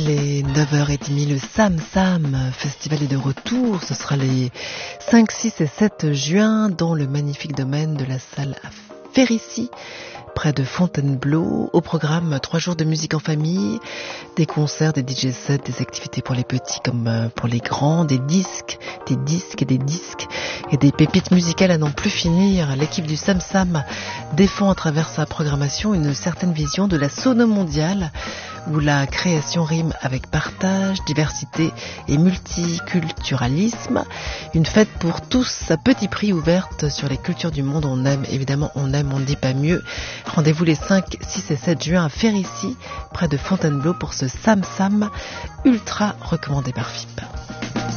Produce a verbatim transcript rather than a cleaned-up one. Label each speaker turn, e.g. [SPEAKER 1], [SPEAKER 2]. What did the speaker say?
[SPEAKER 1] Il est neuf heures trente, le Sam Sam Festival est de retour. Ce sera les cinq, six et sept juin dans le magnifique domaine de la salle à Férissi, près de Fontainebleau. Au programme, trois jours de musique en famille, des concerts, des D J sets, des activités pour les petits comme pour les grands, des disques, des disques et des disques, et des pépites musicales à n'en plus finir. L'équipe du Sam Sam défend à travers sa programmation une certaine vision de la sono mondiale, où la création rime avec partage, diversité et multiculturalisme. Une fête pour tous à petit prix, ouverte sur les cultures du monde. On aime, évidemment, on aime, on ne dit pas mieux. Rendez-vous les cinq, six et sept juin à Férissi, près de Fontainebleau, pour ce Sam Sam ultra recommandé par F I P.